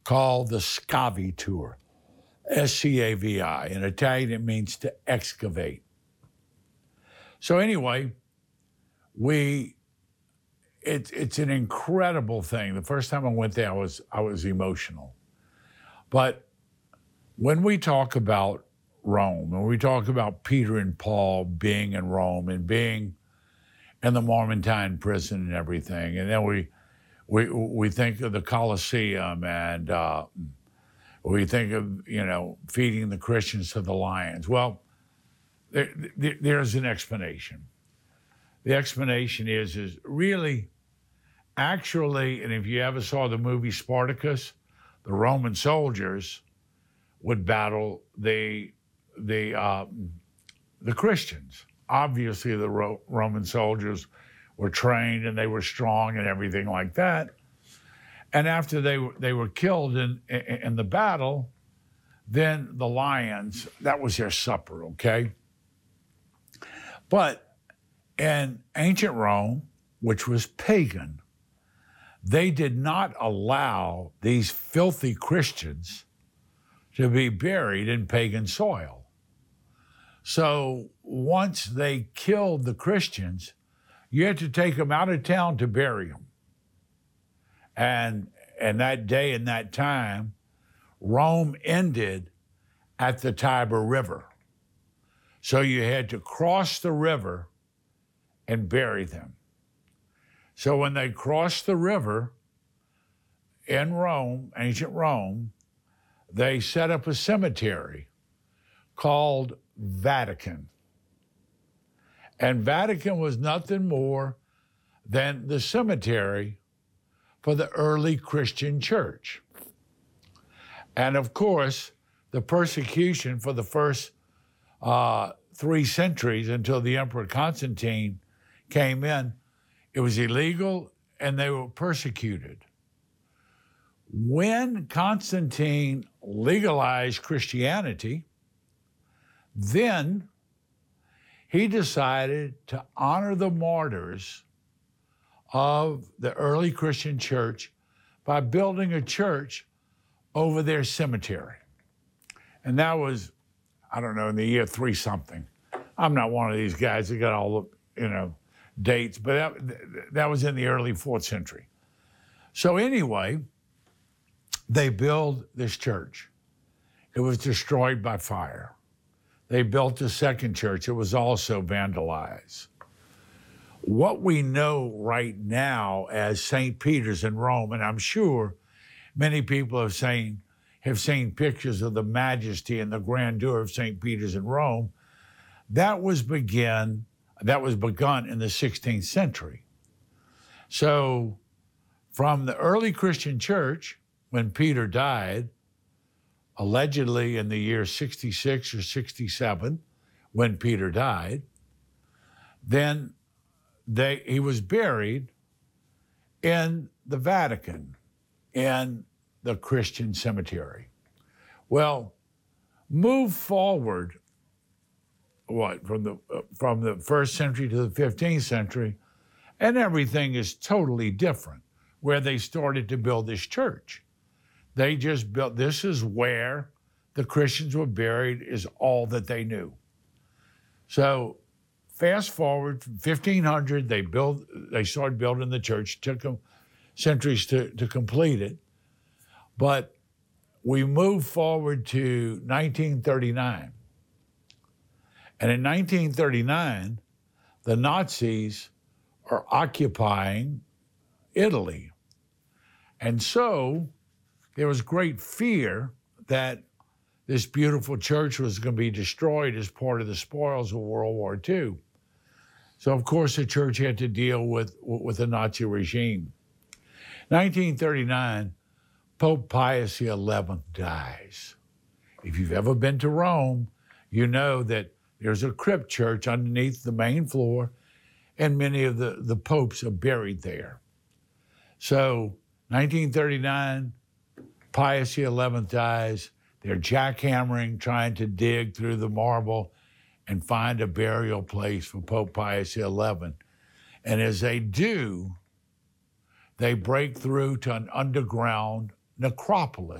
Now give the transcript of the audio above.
called the Scavi Tour, S-C-A-V-I. In Italian, it means to excavate. So anyway, it's an incredible thing. The first time I went there, I was emotional. But when we talk about Rome, when we talk about Peter and Paul being in Rome and being in the Mamertine prison and everything, and then we think of the Colosseum, and we think of, feeding the Christians to the lions. Well, there's an explanation. The explanation is really, actually, and if you ever saw the movie Spartacus, the Roman soldiers would battle the Christians. Obviously, the Roman soldiers were trained and they were strong and everything like that. And after they were killed in the battle, then the lions, that was their supper, okay? But in ancient Rome, which was pagan, they did not allow these filthy Christians to be buried in pagan soil. So once they killed the Christians, you had to take them out of town to bury them. And that day and that time, Rome ended at the Tiber River. So you had to cross the river and bury them. So when they crossed the river in Rome, ancient Rome, they set up a cemetery called Vatican. And Vatican was nothing more than the cemetery for the early Christian church. And of course, the persecution for the first 3 centuries until the Emperor Constantine came in, it was illegal and they were persecuted. When Constantine legalized Christianity, then he decided to honor the martyrs of the early Christian church by building a church over their cemetery. And that was, I don't know, in the year 3-something. I'm not one of these guys that got all the, dates, but that was in the early 4th century. So anyway, they built this church. It was destroyed by fire. They built a second church. It was also vandalized. What we know right now as St. Peter's in Rome, and I'm sure many people have seen pictures of the majesty and the grandeur of St. Peter's in Rome, that was begun in the 16th century. So from the early Christian church, when Peter died, allegedly in the year 66 or 67, when Peter died, then he was buried in the Vatican, in the Christian cemetery. Well, move forward, from the 1st century to the 15th century, and everything is totally different. Where they started to build this church, they just built, this is where the Christians were buried, is all that they knew. So fast forward from 1500, they started building the church. It took them centuries to complete it. But we moved forward to 1939. And in 1939, the Nazis are occupying Italy. And so there was great fear that this beautiful church was going to be destroyed as part of the spoils of World War II. So, of course, the church had to deal with the Nazi regime. 1939, Pope Pius XI dies. If you've ever been to Rome, you know that there's a crypt church underneath the main floor, and many of the popes are buried there. So 1939, Pius XI dies. They're jackhammering, trying to dig through the marble and find a burial place for Pope Pius XI. And as they do, they break through to an underground necropolis.